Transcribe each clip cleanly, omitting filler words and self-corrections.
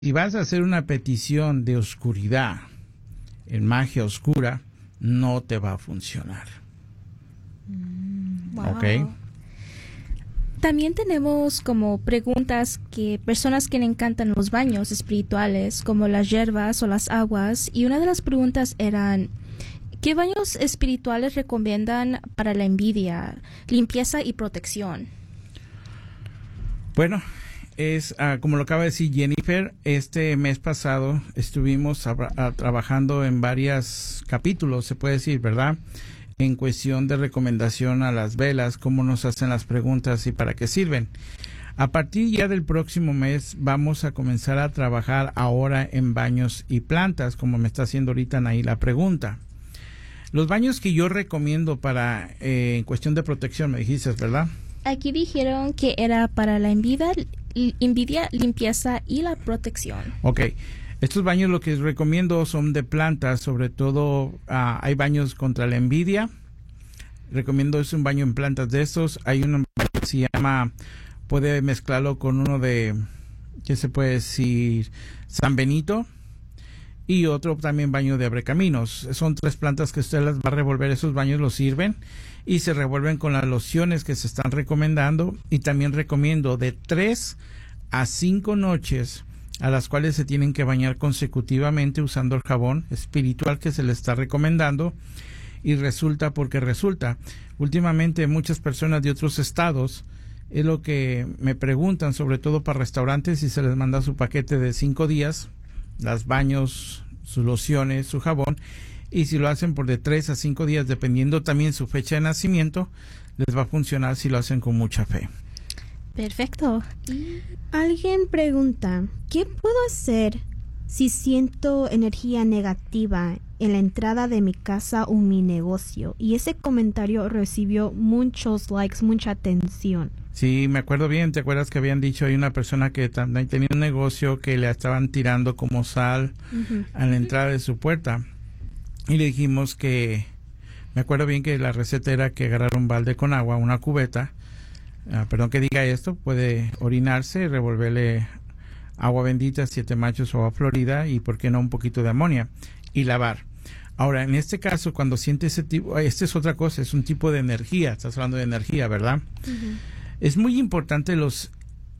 Si vas a hacer una petición de oscuridad, en magia oscura, no te va a funcionar. Wow. ¿Ok? También tenemos como preguntas que personas que le encantan los baños espirituales, como las hierbas o las aguas, y una de las preguntas eran, ¿qué baños espirituales recomiendan para la envidia, limpieza y protección? Bueno, es como lo acaba de decir Jennifer, este mes pasado estuvimos trabajando en varios capítulos, se puede decir, ¿verdad? En cuestión de recomendación a las velas, cómo nos hacen las preguntas y para qué sirven. A partir ya del próximo mes vamos a comenzar a trabajar ahora en baños y plantas, como me está haciendo ahorita Anaí la pregunta. Los baños que yo recomiendo para en cuestión de protección, me dijiste, ¿verdad? Aquí dijeron que era para la envidia, limpieza y la protección. Ok. Estos baños lo que recomiendo son de plantas, sobre todo hay baños contra la envidia. Recomiendo es un baño en plantas de estos. Hay uno que se llama, puede mezclarlo con uno de, ¿qué se puede decir? San Benito. Y otro también baño de abrecaminos. Son 3 plantas que usted las va a revolver. Esos baños los sirven y se revuelven con las lociones que se están recomendando. Y también recomiendo de 3 a 5 noches a las cuales se tienen que bañar consecutivamente usando el jabón espiritual que se les está recomendando. Y resulta porque resulta. Últimamente muchas personas de otros estados es lo que me preguntan, sobre todo para restaurantes, si se les manda su paquete de 5 días, los baños, sus lociones, su jabón, y si lo hacen por de 3 a 5 días, dependiendo también su fecha de nacimiento, les va a funcionar si lo hacen con mucha fe. Perfecto. Alguien pregunta, ¿qué puedo hacer si siento energía negativa en la entrada de mi casa o mi negocio? Y ese comentario recibió muchos likes, mucha atención. Sí, me acuerdo bien. ¿Te acuerdas que habían dicho hay una persona que también tenía un negocio que le estaban tirando como sal a la entrada de su puerta? Y le dijimos que, me acuerdo bien que la receta era que agarrar un balde con agua, una cubeta, perdón que diga esto, puede orinarse, revolverle agua bendita, 7 machos o agua florida y por qué no un poquito de amonia y lavar. Ahora, en este caso, cuando siente ese tipo, esta es otra cosa, es un tipo de energía, estás hablando de energía, ¿verdad? Es muy importante los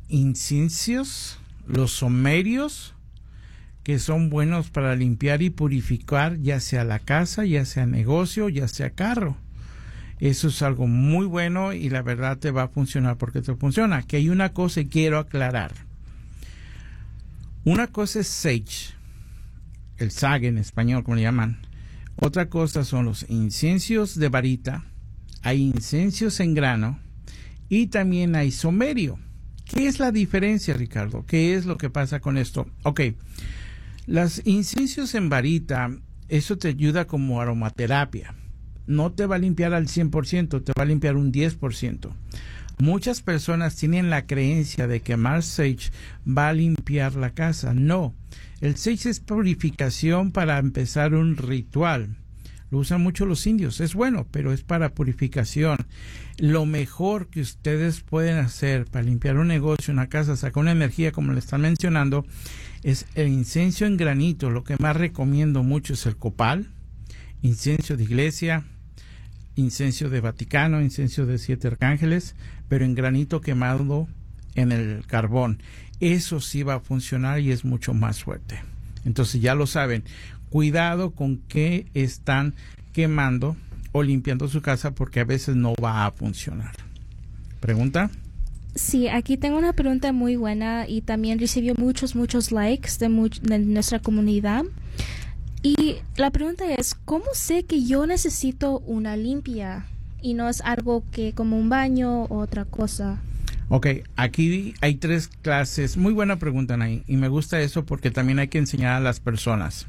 inciensos, los sumerios, que son buenos para limpiar y purificar, ya sea la casa, ya sea negocio, ya sea carro. Eso es algo muy bueno y la verdad te va a funcionar porque te funciona. Que hay una cosa y quiero aclarar. Una cosa es sage, el sage en español, como le llaman. Otra cosa son los inciensos de varita, hay inciensos en grano y también hay somerio. ¿Qué es la diferencia, Ricardo? ¿Qué es lo que pasa con esto? Ok, los inciensos en varita, eso te ayuda como aromaterapia. No te va a limpiar al 100%, te va a limpiar un 10%. Muchas personas tienen la creencia de que quemar sage va a limpiar la casa. No, el sage es purificación para empezar un ritual. Lo usan mucho los indios, es bueno, pero es para purificación. Lo mejor que ustedes pueden hacer para limpiar un negocio, una casa, sacar una energía, como le están mencionando, es el incienso en granito. Lo que más recomiendo mucho es el copal, incienso de iglesia, incienso de Vaticano, incienso de 7 arcángeles, pero en granito quemado en el carbón. Eso sí va a funcionar y es mucho más fuerte. Entonces ya lo saben, cuidado con qué están quemando o limpiando su casa porque a veces no va a funcionar. ¿Pregunta? Sí, aquí tengo una pregunta muy buena y también recibió muchos likes de nuestra comunidad. Y la pregunta es, ¿cómo sé que yo necesito una limpia y no es algo que como un baño o otra cosa? Ok, aquí hay 3 clases. Muy buena pregunta, Nay, y me gusta eso porque también hay que enseñar a las personas.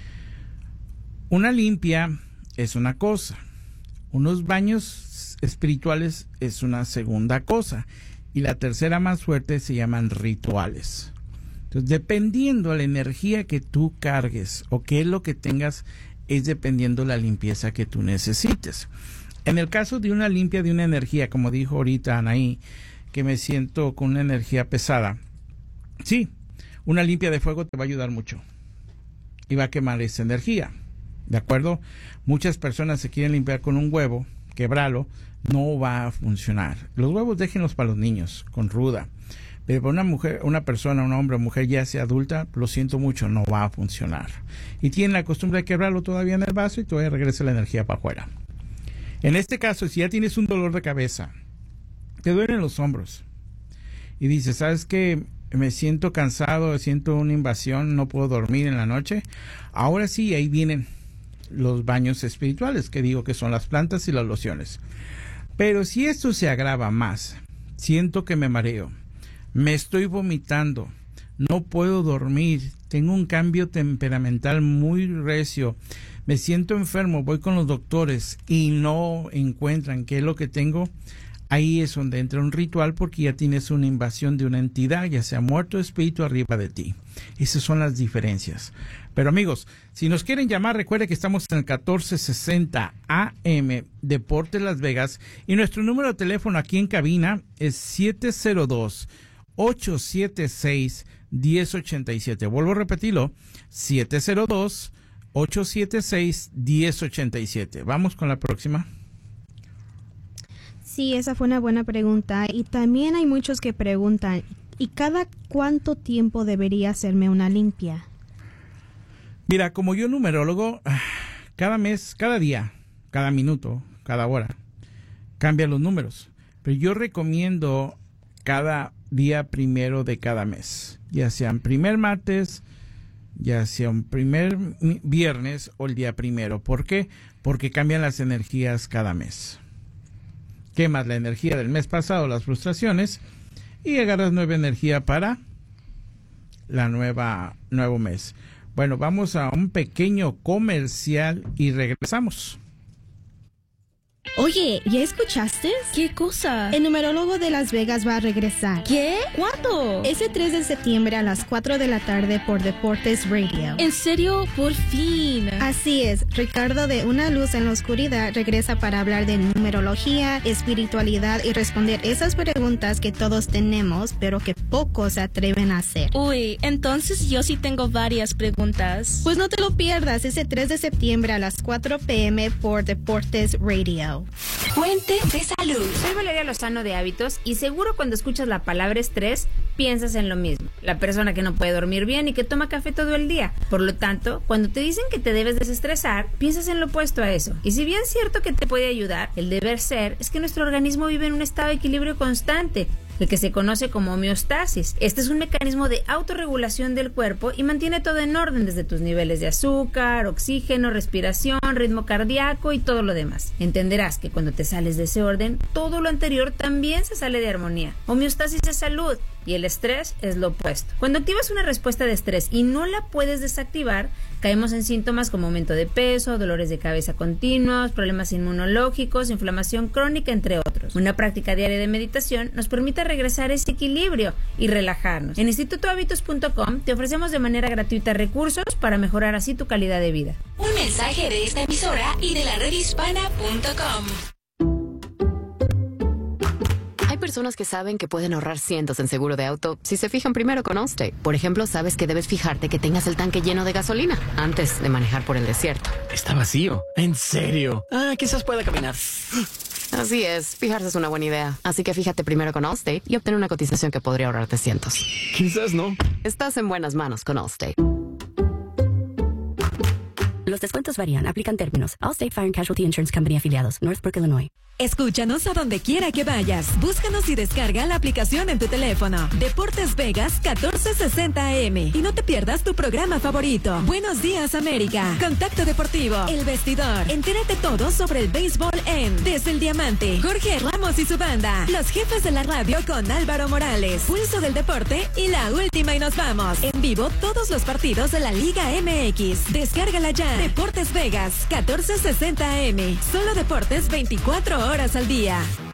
Una limpia es una cosa, unos baños espirituales es una segunda cosa y la tercera más fuerte se llaman rituales. Entonces, dependiendo de la energía que tú cargues o qué es lo que tengas, es dependiendo la limpieza que tú necesites. En el caso de una limpia de una energía, como dijo ahorita Anaí, que me siento con una energía pesada. Sí, una limpia de fuego te va a ayudar mucho y va a quemar esa energía, ¿de acuerdo? Muchas personas se quieren limpiar con un huevo, quebrarlo, no va a funcionar. Los huevos déjenlos para los niños, con ruda. Pero para una mujer, una persona, un hombre o mujer ya sea adulta, lo siento mucho, no va a funcionar. Y tienen la costumbre de quebrarlo todavía en el vaso y todavía regresa la energía para afuera. En este caso, si ya tienes un dolor de cabeza, te duelen los hombros y dices, ¿sabes qué? Me siento cansado, siento una invasión, no puedo dormir en la noche. Ahora sí, ahí vienen los baños espirituales, que digo que son las plantas y las lociones. Pero si esto se agrava más, siento que me mareo, me estoy vomitando, no puedo dormir, tengo un cambio temperamental muy recio, me siento enfermo, voy con los doctores y no encuentran qué es lo que tengo, ahí es donde entra un ritual porque ya tienes una invasión de una entidad, ya sea muerto o espíritu arriba de ti. Esas son las diferencias. Pero amigos, si nos quieren llamar, recuerde que estamos en el 1460 AM Deportes Las Vegas y nuestro número de teléfono aquí en cabina es 702-876-1087. Vuelvo a repetirlo, 702-876-1087. Vamos con la próxima. Sí, esa fue una buena pregunta. Y también hay muchos que preguntan, ¿y cada cuánto tiempo debería hacerme una limpia? Mira, como yo numerólogo, cada mes, cada día, cada minuto, cada hora, cambian los números. Pero yo recomiendo cada día primero de cada mes, ya sea un primer martes, ya sea un primer viernes o el día primero. ¿Por qué? Porque cambian las energías cada mes. Quemas la energía del mes pasado, las frustraciones, y agarras nueva energía para nuevo mes. Bueno, vamos a un pequeño comercial y regresamos. Oye, ¿ya escuchaste? ¿Qué cosa? El numerólogo de Las Vegas va a regresar. ¿Qué? ¿Cuándo? Ese 3 de septiembre a las 4 de la tarde por Deportes Radio. ¿En serio? Por fin. Así es, Ricardo de Una Luz en la Oscuridad regresa para hablar de numerología, espiritualidad y responder esas preguntas que todos tenemos, pero que pocos se atreven a hacer. Uy, entonces yo sí tengo varias preguntas. Pues no te lo pierdas, ese 3 de septiembre a las 4 p.m. por Deportes Radio. Fuente de salud. Soy Valeria Lozano de Hábitos y seguro cuando escuchas la palabra estrés piensas en lo mismo. La persona que no puede dormir bien y que toma café todo el día. Por lo tanto, cuando te dicen que te debes desestresar, piensas en lo opuesto a eso. Y si bien es cierto que te puede ayudar, el deber ser es que nuestro organismo vive en un estado de equilibrio constante, el que se conoce como homeostasis. Este es un mecanismo de autorregulación del cuerpo y mantiene todo en orden desde tus niveles de azúcar, oxígeno, respiración, ritmo cardíaco y todo lo demás. Entenderás que cuando te sales de ese orden, todo lo anterior también se sale de armonía. Homeostasis es salud y el estrés es lo opuesto. Cuando activas una respuesta de estrés y no la puedes desactivar, caemos en síntomas como aumento de peso, dolores de cabeza continuos, problemas inmunológicos, inflamación crónica, entre otros. Una práctica diaria de meditación nos permite regresar a ese equilibrio y relajarnos. En institutohabitos.com te ofrecemos de manera gratuita recursos para mejorar así tu calidad de vida. Un mensaje de esta emisora y de la redhispana.com. Hay personas que saben que pueden ahorrar cientos en seguro de auto si se fijan primero con Allstate. Por ejemplo, sabes que debes fijarte que tengas el tanque lleno de gasolina antes de manejar por el desierto. Está vacío. ¿En serio? Quizás pueda caminar. Así es, fijarse es una buena idea. Así que fíjate primero con Allstate y obtén una cotización que podría ahorrarte cientos. Quizás no. Estás en buenas manos con Allstate. Los descuentos varían. Aplican términos. Allstate Fire and Casualty Insurance Company afiliados. Northbrook, Illinois. Escúchanos a donde quiera que vayas. Búscanos y descarga la aplicación en tu teléfono. Deportes Vegas 1460 AM. Y no te pierdas tu programa favorito. Buenos días, América. Contacto Deportivo. El Vestidor. Entérate todo sobre el béisbol en Desde el Diamante. Jorge Ramos y su banda. Los jefes de la radio con Álvaro Morales. Pulso del Deporte y la última y nos vamos. En vivo todos los partidos de la Liga MX. Descárgala ya. Deportes Vegas 1460 AM. Solo deportes 24 horas al día.